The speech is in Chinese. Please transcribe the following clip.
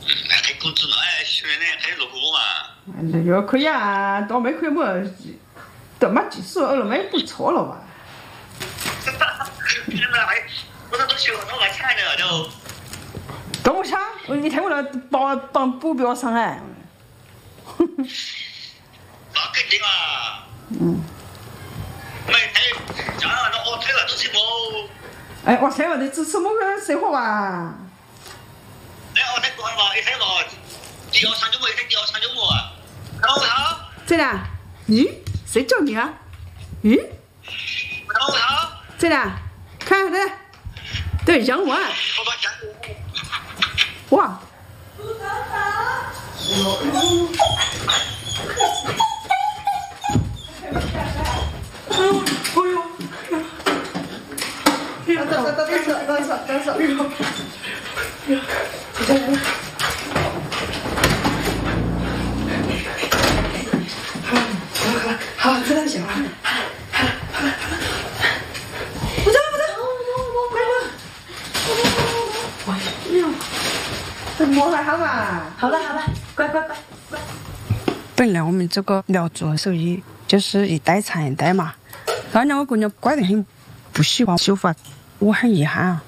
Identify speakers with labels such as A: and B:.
A: 还工资嘛，学的还入股嘛。
B: 那个可以啊，倒霉可以么？倒没技术，二了没不错了吧？
A: 现在还不是都学那么钱的就。
B: 都不想，一天我来补表上来。
A: 那肯定啊。没太加上那我推了都是么？
B: 哎，我猜嘛，这支持么个生活吧？
A: 那我才过嘛，一天嘛，第二场就没，一天第二场就没啊。然后他。
B: 这呢？咦，谁叫你啊？咦？
A: 然后他。
B: 这呢？看这，对，杨文。哇！好，这样行了。不走，乖乖。这摸还好嘛？
C: 好了，乖。
D: 本来我们这个苗族手艺就是一代传一代嘛，当年我姑娘乖得很，不喜欢绣花，我很遗憾啊。